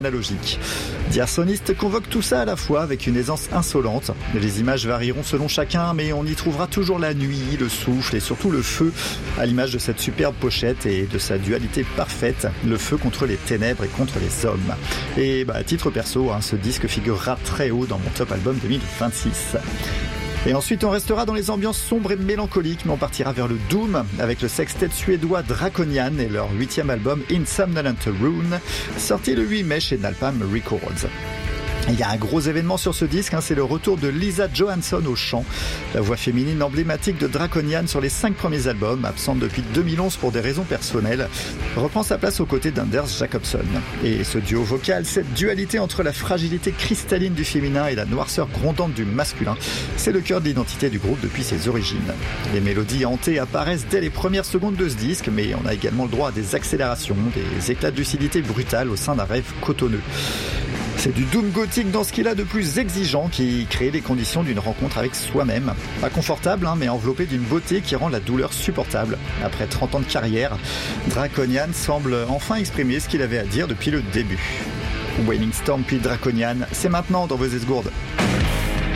analogique. Dearsonist convoque tout ça à la fois avec une aisance insolente. Les images varieront selon chacun, mais on y trouvera toujours la nuit, le souffle et surtout le feu, à l'image de cette superbe pochette et de sa dualité parfaite, le feu contre les ténèbres et contre les hommes. Et à titre perso, ce disque figurera très haut dans mon top album 2026. Et ensuite, on restera dans les ambiances sombres et mélancoliques, mais on partira vers le doom avec le sextet suédois Draconian et leur 8e album Insomnolent Rune, sorti le 8 mai chez Napalm Records. Il y a un gros événement sur ce disque, c'est le retour de Lisa Johansson au chant. La voix féminine emblématique de Draconian sur les 5 premiers albums, absente depuis 2011 pour des raisons personnelles, reprend sa place aux côtés d'Anders Jacobson. Et ce duo vocal, cette dualité entre la fragilité cristalline du féminin et la noirceur grondante du masculin, c'est le cœur de l'identité du groupe depuis ses origines. Les mélodies hantées apparaissent dès les premières secondes de ce disque, mais on a également le droit à des accélérations, des éclats de lucidité brutales au sein d'un rêve cotonneux. C'est du doom gothique dans ce qu'il a de plus exigeant qui crée les conditions d'une rencontre avec soi-même. Pas confortable, mais enveloppé d'une beauté qui rend la douleur supportable. Après 30 ans de carrière, Draconian semble enfin exprimer ce qu'il avait à dire depuis le début. Wailing Storm puis Draconian, c'est maintenant dans vos esgourdes.